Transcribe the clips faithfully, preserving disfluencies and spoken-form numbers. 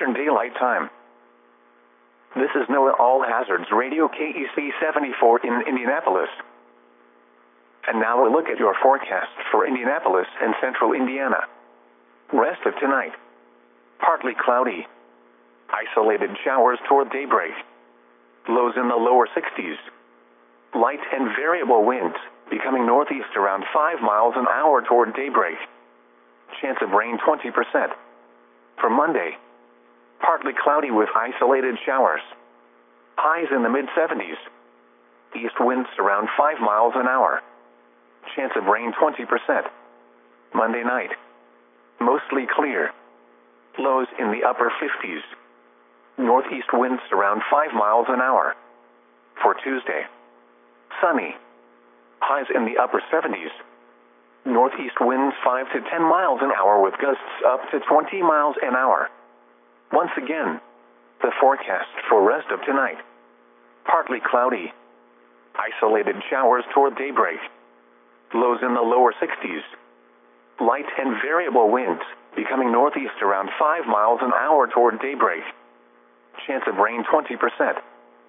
Eastern Daylight Time. This is NOAA All Hazards Radio K E C seventy-four in Indianapolis. And now a look at your forecast for Indianapolis and central Indiana. Rest of tonight. Partly cloudy. Isolated showers toward daybreak. Lows in the lower sixties. Light and variable winds, becoming northeast around five miles an hour toward daybreak. Chance of rain twenty percent. For Monday, partly cloudy with isolated showers. Highs in the mid seventies. East winds around five miles an hour. Chance of rain twenty percent. Monday night, mostly clear. Lows in the upper fifties. Northeast winds around five miles an hour. For Tuesday, sunny. Highs in the upper seventies. Northeast winds five to ten miles an hour with gusts up to twenty miles an hour. Once again, the forecast for rest of tonight. Partly cloudy. Isolated showers toward daybreak. Lows in the lower sixties. Light and variable winds, becoming northeast around five miles an hour toward daybreak. Chance of rain twenty percent.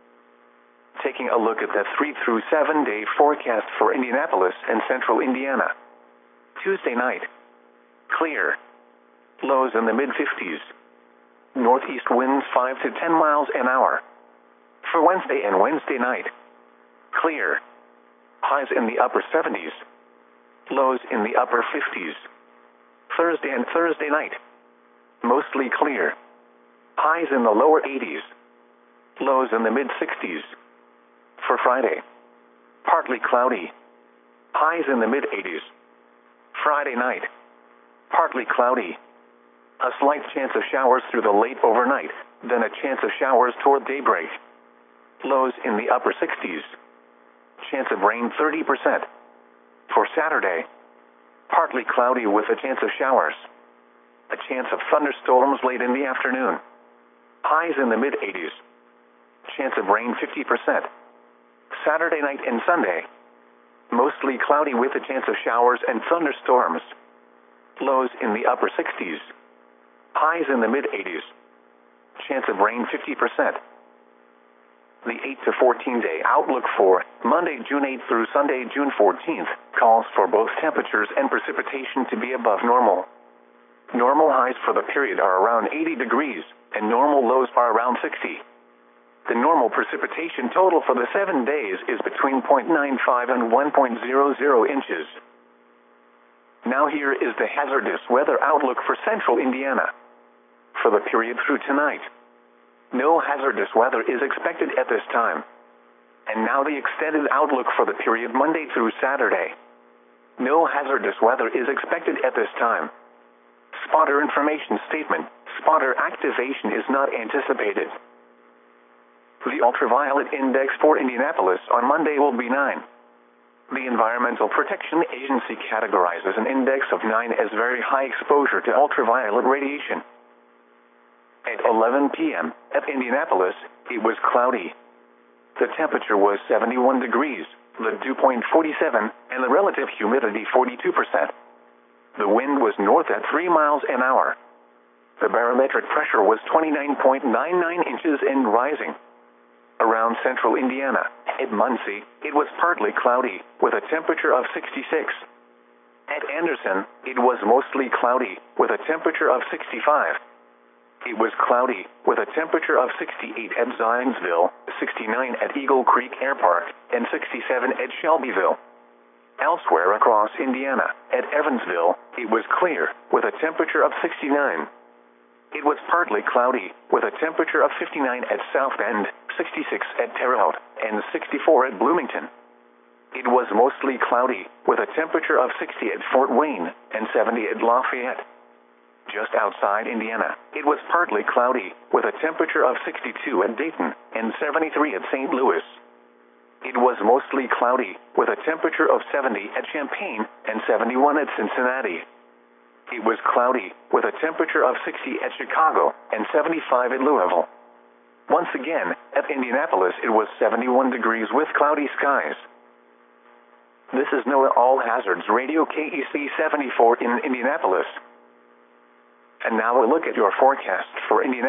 Taking a look at the three through seven day forecast for Indianapolis and central Indiana. Tuesday night, clear. Lows in the mid fifties. Northeast winds five to ten miles an hour. For Wednesday and Wednesday night, clear. Highs in the upper seventies. Lows in the upper fifties. Thursday and Thursday night, mostly clear. Highs in the lower eighties. Lows in the mid sixties. For Friday, partly cloudy. Highs in the mid eighties. Friday night, partly cloudy. A slight chance of showers through the late overnight, then a chance of showers toward daybreak. Lows in the upper sixties. Chance of rain thirty percent. For Saturday, partly cloudy with a chance of showers. A chance of thunderstorms late in the afternoon. Highs in the mid eighties. Chance of rain fifty percent. Saturday night and Sunday, mostly cloudy with a chance of showers and thunderstorms. Lows in the upper sixties. Highs in the mid eighties. Chance of rain fifty percent. The eight to fourteen day outlook for Monday, June eighth through Sunday, June fourteenth, calls for both temperatures and precipitation to be above normal. Normal highs for the period are around eighty degrees, and normal lows are around sixty. The normal precipitation total for the seven days is between zero point nine five and one point zero zero inches. Now here is the hazardous weather outlook for central Indiana. For the period through tonight, no hazardous weather is expected at this time. And now the extended outlook for the period Monday through Saturday. No hazardous weather is expected at this time. Spotter information statement: spotter activation is not anticipated. The ultraviolet index for Indianapolis on Monday will be nine. The Environmental Protection Agency categorizes an index of nine as very high exposure to ultraviolet radiation. At eleven p m at Indianapolis, it was cloudy. The temperature was seventy-one degrees, the dew point forty-seven, and the relative humidity forty-two percent. The wind was north at three miles an hour. The barometric pressure was twenty-nine point nine nine inches and rising. Around central Indiana, at Muncie, it was partly cloudy, with a temperature of sixty-six. At Anderson, it was mostly cloudy, with a temperature of sixty-five. It was cloudy, with a temperature of sixty-eight at Zionsville, sixty-nine at Eagle Creek Air Park, and sixty-seven at Shelbyville. Elsewhere across Indiana, at Evansville, it was clear, with a temperature of sixty-nine. It was partly cloudy, with a temperature of fifty-nine at South Bend, sixty-six at Terre Haute, and sixty-four at Bloomington. It was mostly cloudy, with a temperature of sixty at Fort Wayne, and seventy at Lafayette. Just outside Indiana, it was partly cloudy, with a temperature of sixty-two at Dayton, and seventy-three at Saint Louis. It was mostly cloudy, with a temperature of seventy at Champaign, and seventy-one at Cincinnati. It was cloudy, with a temperature of sixty at Chicago, and seventy-five at Louisville. Once again, at Indianapolis it was seventy-one degrees with cloudy skies. This is NOAA All Hazards Radio K E C seventy-four in Indianapolis. And now a look at your forecast for Indianapolis.